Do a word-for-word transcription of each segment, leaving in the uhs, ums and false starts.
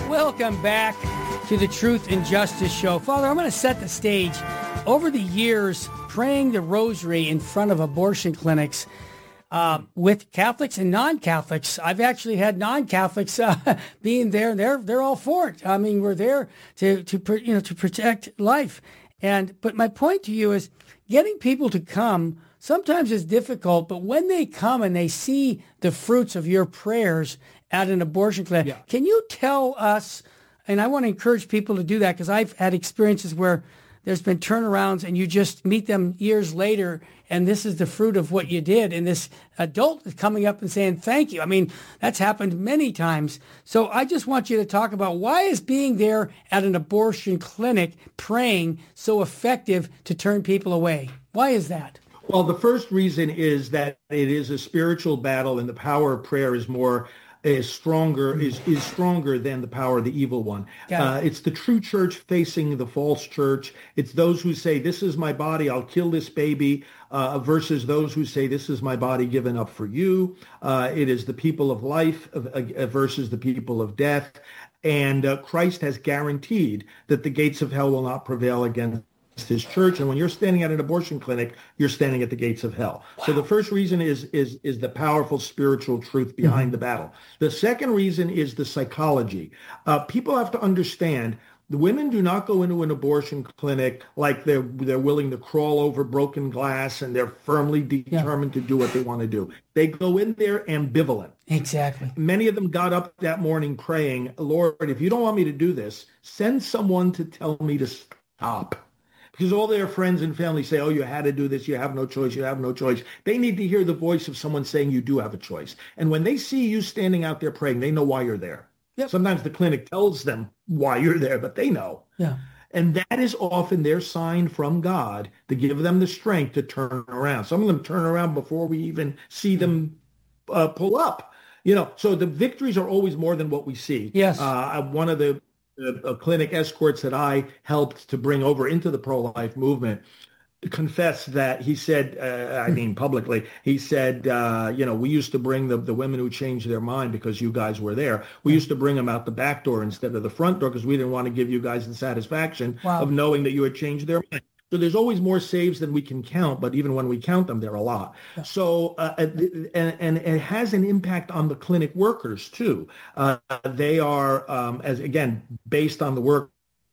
Welcome back to the Truth and Justice Show. Father, I'm going to set the stage. Over the years, praying the rosary in front of abortion clinics uh, with Catholics and non-Catholics, I've actually had non-Catholics uh, being there. They're they're all for it. I mean, we're there to to you know to protect life. And but my point to you is, getting people to come sometimes is difficult. But when they come and they see the fruits of your prayers at an abortion clinic, yeah. Can you tell us? And I want to encourage people to do that, because I've had experiences where there's been turnarounds and you just meet them years later, and this is the fruit of what you did. And this adult is coming up and saying, thank you. I mean, that's happened many times. So I just want you to talk about, why is being there at an abortion clinic praying so effective to turn people away? Why is that? Well, the first reason is that it is a spiritual battle, and the power of prayer is more is stronger is is stronger than the power of the evil one. Uh, it's the true church facing the false church. It's those who say, this is my body, I'll kill this baby, uh, versus those who say, this is my body given up for you. Uh, it is the people of life uh, versus the people of death. And uh, Christ has guaranteed that the gates of hell will not prevail against his church. And when you're standing at an abortion clinic, you're standing at the gates of hell. Wow. So the first reason is is is the powerful spiritual truth behind mm-hmm. the battle. The second reason is the psychology. Uh, people have to understand, the women do not go into an abortion clinic like they're they're willing to crawl over broken glass and they're firmly determined yeah. to do what they want to do. They go in there ambivalent. Exactly. Many of them got up that morning praying, Lord, if you don't want me to do this, send someone to tell me to stop. Because all their friends and family say, oh, you had to do this, you have no choice, you have no choice. They need to hear the voice of someone saying you do have a choice. And when they see you standing out there praying, they know why you're there. Yep. Sometimes the clinic tells them why you're there, but they know. Yeah. And that is often their sign from God to give them the strength to turn around. Some of them turn around before we even see them uh, pull up. You know, so the victories are always more than what we see. Yes. Uh, one of the Uh, clinic escorts that I helped to bring over into the pro-life movement confessed that he said, uh, I mean publicly, he said, uh, you know, we used to bring the, the women who changed their mind because you guys were there. We used to bring them out the back door instead of the front door because we didn't want to give you guys the satisfaction wow. of knowing that you had changed their mind. So there's always more saves than we can count, but even when we count them, there are a lot. Yeah. So, uh, and, and it has an impact on the clinic workers too. Uh, they are, um, as again, based on the work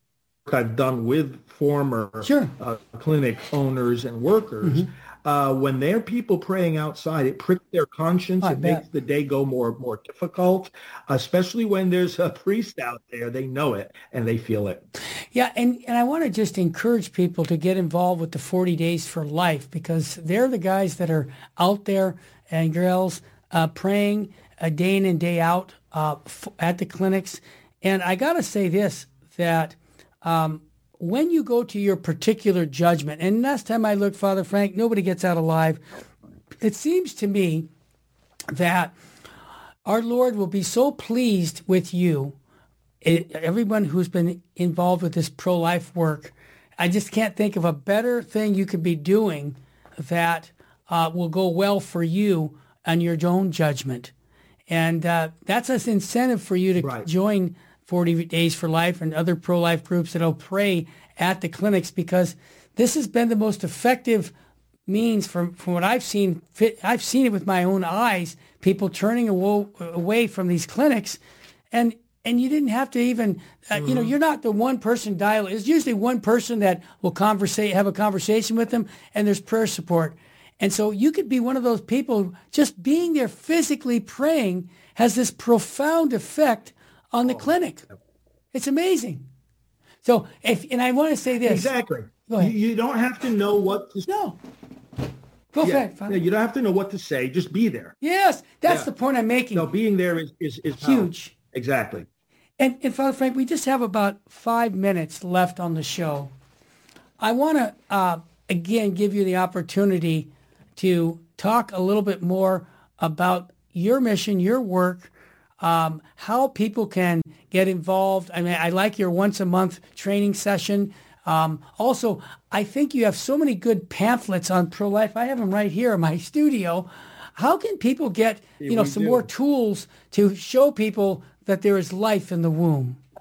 I've done with former sure. uh, clinic owners and workers, mm-hmm. uh, when there are people praying outside, it pricks their conscience. I it bet. makes the day go more more difficult, especially when there's a priest out there. They know it and they feel it. Yeah, and, and I want to just encourage people to get involved with the forty Days for Life, because they're the guys that are out there and girls uh, praying uh, day in and day out uh, f- at the clinics. And I got to say this, that um, when you go to your particular judgment, and last time I looked, Father Frank, nobody gets out alive. It seems to me that our Lord will be so pleased with you, it, everyone who's been involved with this pro-life work. I just can't think of a better thing you could be doing that uh, will go well for you on your own judgment. And uh, that's an incentive for you to right. join forty Days for Life and other pro-life groups that'll pray at the clinics, because this has been the most effective means from, from what I've seen. Fit, I've seen it with my own eyes, people turning awo- away from these clinics. And And you didn't have to even, uh, mm-hmm. you know, you're not the one person dial. It's usually one person that will conversate, have a conversation with them, and there's prayer support. And so you could be one of those people. Just being there physically praying has this profound effect on the oh. clinic. It's amazing. So, if and I want to say this. Exactly. Go ahead. You, you don't have to know what to say. No. Go yeah. ahead. Yeah, you don't have to know what to say. Just be there. Yes, that's yeah. the point I'm making. No, being there is, is, is huge. Powerful. Exactly. And, and Father Frank, we just have about five minutes left on the show. I want to, uh, again, give you the opportunity to talk a little bit more about your mission, your work, um, how people can get involved. I mean, I like your once a month training session. Um, also, I think you have so many good pamphlets on pro-life. I have them right here in my studio. How can people get, you know, some do. more tools to show people that there is life in the womb?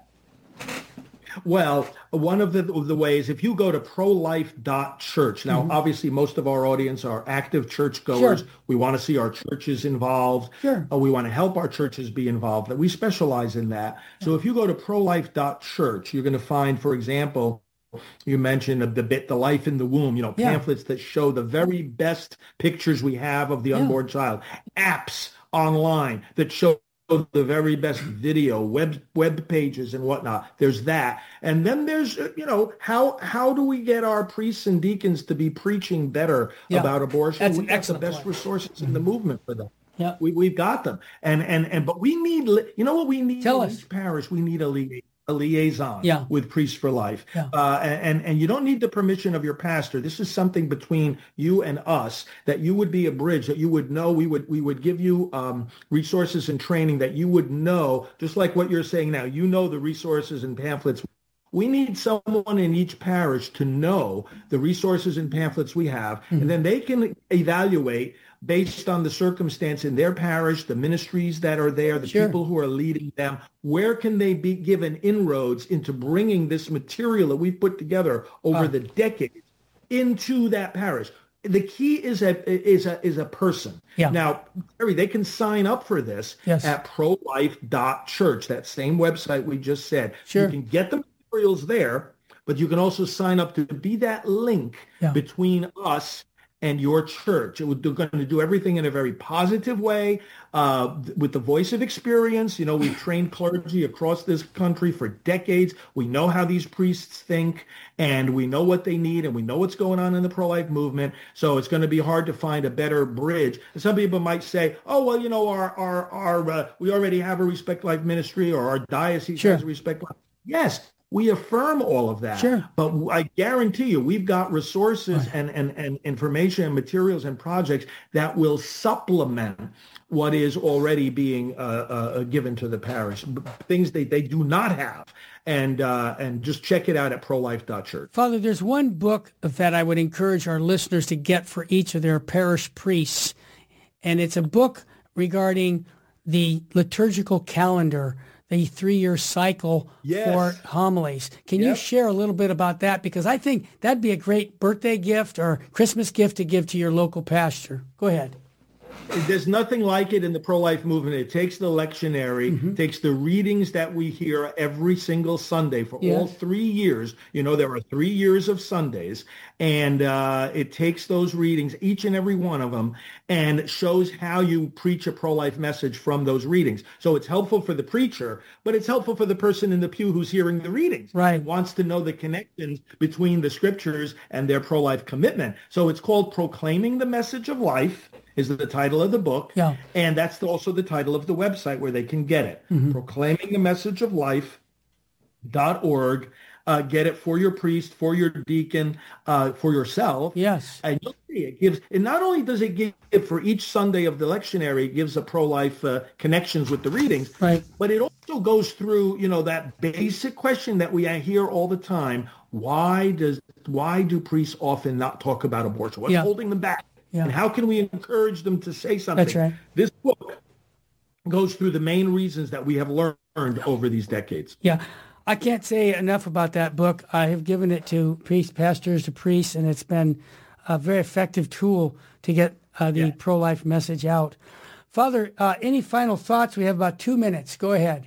Well, one of the, the ways, if you go to pro life dot church, now, mm-hmm. obviously, most of our audience are active churchgoers. Sure. We want to see our churches involved. Sure. Uh, we want to help our churches be involved. We specialize in that. Yeah. So if you go to pro life dot church, you're going to find, for example, you mentioned the bit, the life in the womb, you know, pamphlets yeah. that show the very best pictures we have of the yeah. unborn child, apps online that show the very best video, web web pages and whatnot. There's that. And then there's, you know, how how do we get our priests and deacons to be preaching better yeah. about abortion? That's we an excellent the best point. resources mm-hmm. in the movement for them. Yeah. We, we've got them. And, and, and, but we need, you know what we need Tell in us. each parish? We need a liaison. a liaison yeah. with Priests for Life. Yeah. Uh, and, and you don't need the permission of your pastor. This is something between you and us, that you would be a bridge, that you would know, we would we would give you um, resources and training that you would know, just like what you're saying now, you know the resources and pamphlets. We need someone in each parish to know the resources and pamphlets we have, mm-hmm. and then they can evaluate based on the circumstance in their parish, the ministries that are there, the sure. people who are leading them, where can they be given inroads into bringing this material that we've put together over uh, the decades into that parish. The key is a is a is a person. Yeah. Now, Terry, they can sign up for this yes. at pro life dot church, that same website we just said. Sure. You can get the materials there, but you can also sign up to be that link yeah. between us and your church. It would, they're going to do everything in a very positive way, uh, with the voice of experience. You know, we've trained clergy across this country for decades. We know how these priests think, and we know what they need, and we know what's going on in the pro-life movement. So it's going to be hard to find a better bridge. And some people might say, oh, well, you know, our, our, our, uh, we already have a Respect Life ministry, or our diocese sure. has a Respect Life. Yes. We affirm all of that, sure. but I guarantee you we've got resources right. and, and, and information and materials and projects that will supplement what is already being uh, uh, given to the parish, things they, they do not have. And uh, and just check it out at pro life dot church. Father, there's one book that I would encourage our listeners to get for each of their parish priests, and it's a book regarding the liturgical calendar, the three-year cycle yes. for homilies. Can yep. you share a little bit about that? Because I think that'd be a great birthday gift or Christmas gift to give to your local pastor. Go ahead. There's nothing like it in the pro-life movement. It takes the lectionary, mm-hmm. takes the readings that we hear every single Sunday for yes. all three years. You know, there are three years of Sundays, and uh, it takes those readings, each and every one of them, and shows how you preach a pro-life message from those readings. So it's helpful for the preacher, but it's helpful for the person in the pew who's hearing the readings. Right. And wants to know the connections between the scriptures and their pro-life commitment. So it's called Proclaiming the Message of Life, is the title of the book. Yeah. And that's also the title of the website where they can get it. Mm-hmm. Proclaiming the Message of Life dot org. Uh, get it for your priest, for your deacon, uh, for yourself. Yes. And you'll see it gives, and not only does it give for each Sunday of the lectionary, it gives a pro-life uh, connections with the readings, right. but it also goes through, you know, that basic question that we hear all the time. Why does, why do priests often not talk about abortion? What's yeah. holding them back? Yeah. And how can we encourage them to say something? That's right. This book goes through the main reasons that we have learned over these decades. Yeah. I can't say enough about that book. I have given it to priests, pastors, to priests, and it's been a very effective tool to get uh, the yeah. pro-life message out. Father, uh, any final thoughts? We have about two minutes. Go ahead.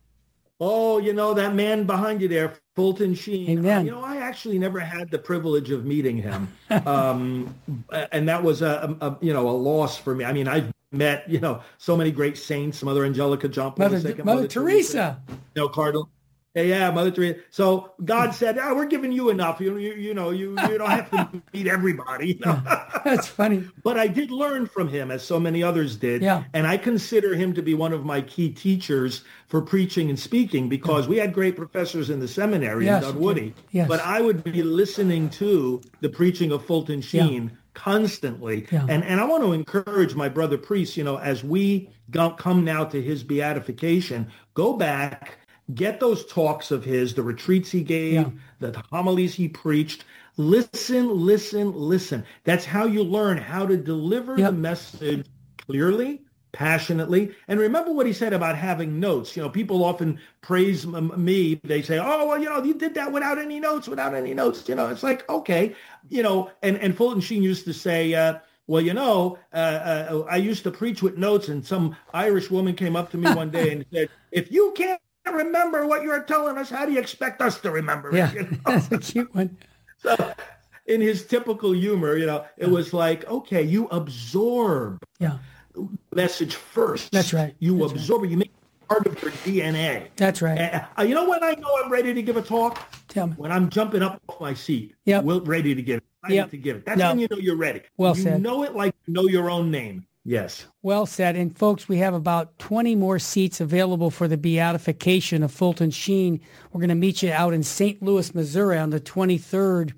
Oh, you know, that man behind you there, Fulton Sheen. Amen. Uh, you know, I actually never had the privilege of meeting him. um, and that was, a, a, you know, a loss for me. I mean, I've met, you know, so many great saints, Mother Angelica, John Paul Mother, the Second, Mother, Mother Teresa. You know, Cardinal. Yeah, Mother Teresa. So God said, oh, we're giving you enough. You, you, you know, you, you don't have to meet everybody. You know? That's funny. But I did learn from him, as so many others did. Yeah. And I consider him to be one of my key teachers for preaching and speaking, because yeah. we had great professors in the seminary yes, in Dunwoody. Yes. But I would be listening to the preaching of Fulton Sheen yeah. constantly. Yeah. And and I want to encourage my brother priests, you know, as we go, come now to his beatification, go back, get those talks of his, the retreats he gave, yeah. the homilies he preached. Listen, listen, listen. That's how you learn how to deliver yep. the message clearly, passionately. And remember what he said about having notes. You know, people often praise m- me. They say, oh, well, you know, you did that without any notes, without any notes. You know, it's like, okay, you know, and, and Fulton Sheen used to say, uh, well, you know, uh, uh, I used to preach with notes, and some Irish woman came up to me one day and said, if you can't remember what you're telling us, how do you expect us to remember yeah, it? You know? That's a cute one. So in his typical humor, you know, it was like, okay, you absorb yeah. the message first. That's right. You That's absorb right. it. You make it part of your D N A. That's right. Uh, you know when I know I'm ready to give a talk? Tell me. When I'm jumping up off my seat. Yep. Well, ready to give it. Ready Yep. to give it. That's No. when you know you're ready. Well you said. know it like you know your own name. Yes. Well said. And folks, we have about twenty more seats available for the beatification of Fulton Sheen. We're going to meet you out in Saint Louis, Missouri on the twenty-third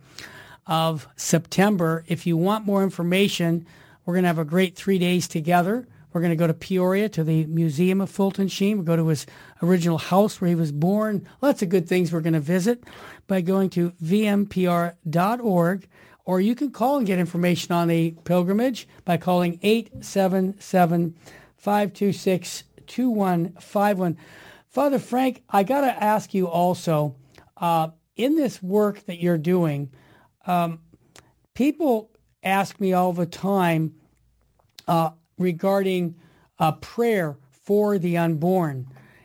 of September. If you want more information, we're going to have a great three days together. We're going to go to Peoria to the Museum of Fulton Sheen. We'll go to his original house where he was born. Lots of good things we're going to visit by going to v m p r dot org. Or you can call and get information on the pilgrimage by calling eight seven seven, five two six, two one five one. Father Frank, I got to ask you also, uh, in this work that you're doing, um, people ask me all the time uh, regarding uh, prayer for the unborn.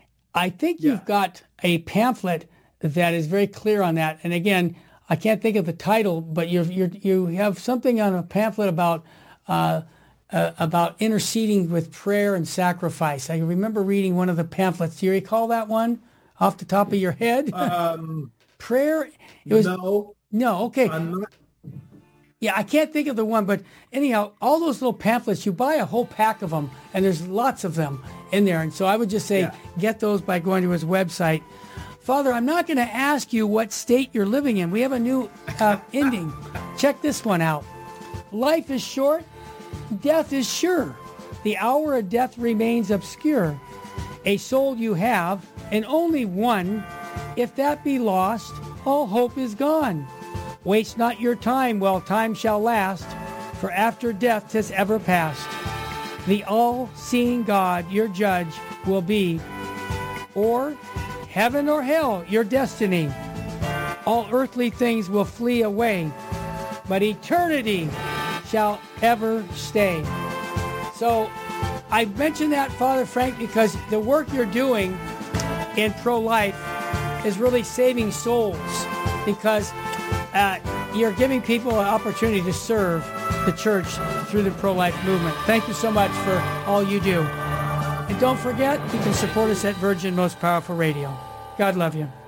I think Yeah. you've got a pamphlet that is very clear on that. And again, I can't think of the title, but you you you have something on a pamphlet about uh, uh, about interceding with prayer and sacrifice. I remember reading one of the pamphlets. Do you recall that one off the top of your head? Um, prayer. It was no. no. Okay. I'm not. Yeah, I can't think of the one, but anyhow, all those little pamphlets, you buy a whole pack of them, and there's lots of them in there. And so I would just say Yeah. get those by going to his website. Father, I'm not going to ask you what state you're living in. We have a new uh, ending. Check this one out. Life is short. Death is sure. The hour of death remains obscure. A soul you have, and only one. If that be lost, all hope is gone. Waste not your time while time shall last, for after death 'tis ever past. The all-seeing God, your judge, will be, or heaven or hell, your destiny. All earthly things will flee away, but eternity shall ever stay. So I mention that, Father Frank, because the work you're doing in pro-life is really saving souls, because uh, you're giving people an opportunity to serve the church through the pro-life movement. Thank you so much for all you do. And don't forget, you can support us at Virgin Most Powerful Radio. God love you.